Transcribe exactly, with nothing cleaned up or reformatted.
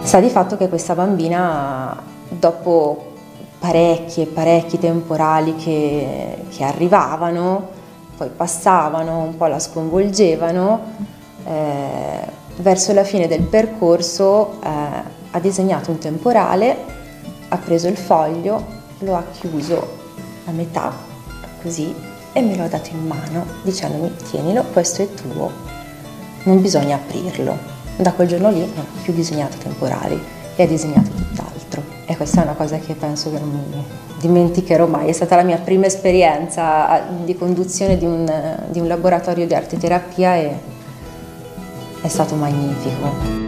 Sta di fatto che questa bambina, dopo parecchi e parecchi temporali che, che arrivavano, poi passavano, un po' la sconvolgevano, eh, verso la fine del percorso eh, ha disegnato un temporale, ha preso il foglio, lo ha chiuso a metà, così, e me lo ha dato in mano dicendomi: tienilo, questo è tuo, non bisogna aprirlo. Da quel giorno lì non ha più disegnato temporali e ha disegnato tutt'altro, e questa è una cosa che penso che non mi dimenticherò mai. È stata la mia prima esperienza di conduzione di un, di un laboratorio di arte terapia e è stato magnifico.